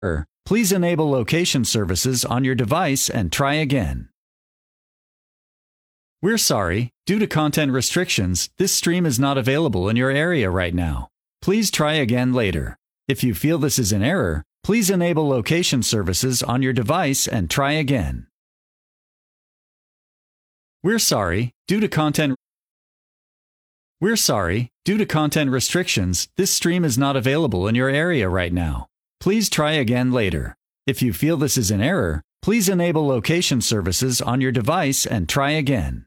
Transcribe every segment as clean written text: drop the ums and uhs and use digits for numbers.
Please enable location services on your device and try again. We're sorry, due to content restrictions, this stream is not available in your area right now. Please try again later. If you feel this is an error, please enable location services on your device and try again. We're sorry, due to content restrictions, this stream is not available in your area right now. Please try again later. If you feel this is an error, please enable location services on your device and try again.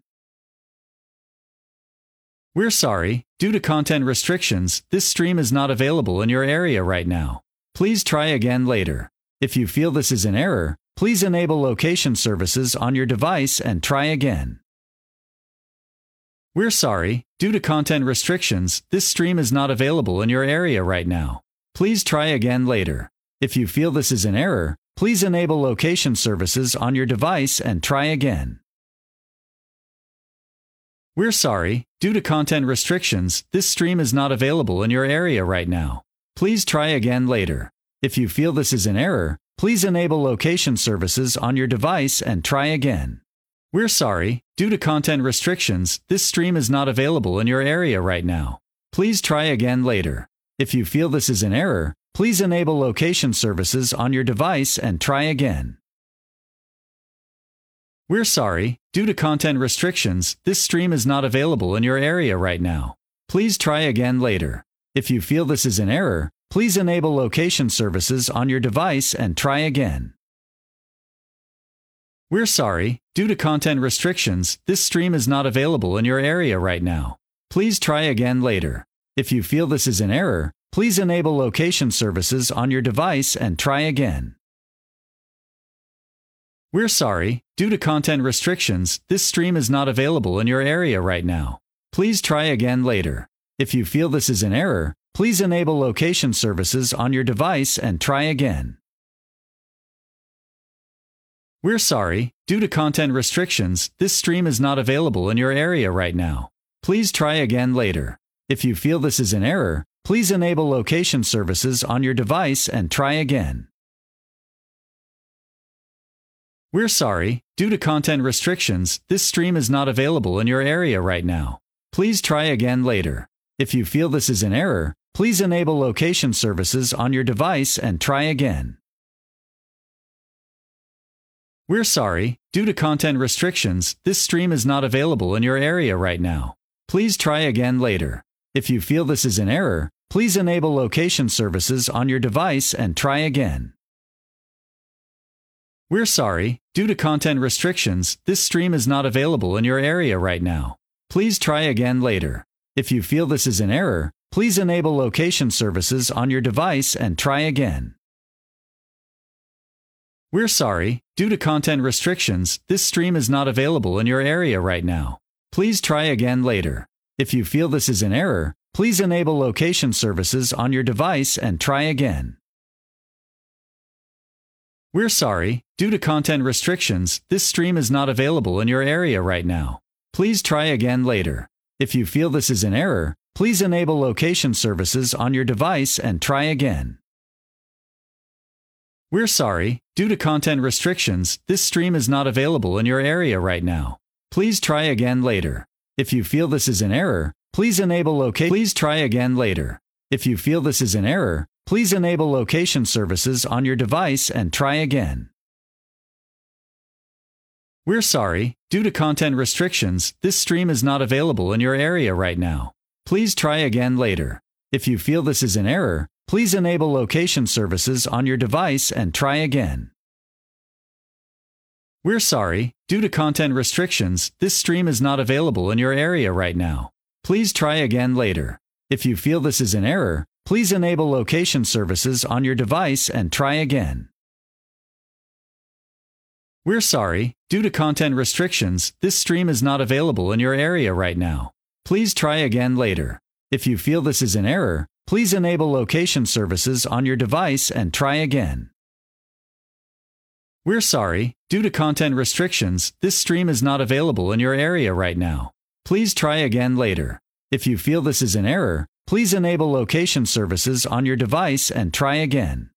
We're sorry, due to content restrictions, this stream is not available in your area right now. Please try again later. If you feel this is an error, please enable location services on your device and try again. We're sorry, due to content restrictions, this stream is not available in your area right now. Please try again later. If you feel this is an error, please enable location services on your device and try again. We're sorry, due to content restrictions, this stream is not available in your area right now. Please try again later. If you feel this is an error, please enable location services on your device and try again. We're sorry, due to content restrictions, this stream is not available in your area right now. Please try again later. If you feel this is an error, please enable location services on your device and try again. We're sorry, due to content restrictions, this stream is not available in your area right now. Please try again later. If you feel this is an error, please enable location services on your device and try again. We're sorry, due to content restrictions, this stream is not available in your area right now. Please try again later. If you feel this is an error, please enable location services on your device and try again. We're sorry, due to content restrictions, this stream is not available in your area right now. Please try again later. If you feel this is an error, please enable location services on your device and try again. We're sorry, due to content restrictions, this stream is not available in your area right now. Please try again later. If you feel this is an error, please enable location services on your device and try again. We're sorry, due to content restrictions, this stream is not available in your area right now. Please try again later. If you feel this is an error, please enable location services on your device and try again. We're sorry, due to content restrictions, this stream is not available in your area right now. Please try again later. If you feel this is an error, please enable location services on your device and try again. We're sorry, due to content restrictions, this stream is not available in your area right now. Please try again later. If you feel this is an error, please enable location services on your device and try again. We're sorry, due to content restrictions, this stream is not available in your area right now. Please try again later. If you feel this is an error, please enable location services on your device and try again. We're sorry, due to content restrictions, this stream is not available in your area right now. Please try again later. If you feel this is an error, please enable location services on your device and try again. We're sorry, due to content restrictions, this stream is not available in your area right now. Please try again later. If you feel this is an error, please enable location. Please try again later. If you feel this is an error, please enable location services on your device and try again. We're sorry, due to content restrictions, this stream is not available in your area right now. Please try again later. If you feel this is an error, please enable location services on your device and try again. We're sorry, due to content restrictions, this stream is not available in your area right now. Please try again later. If you feel this is an error, please enable location services on your device and try again. We're sorry, due to content restrictions, this stream is not available in your area right now. Please try again later. If you feel this is an error, please enable location services on your device and try again. We're sorry, due to content restrictions, this stream is not available in your area right now. Please try again later. If you feel this is an error, please enable location services on your device and try again.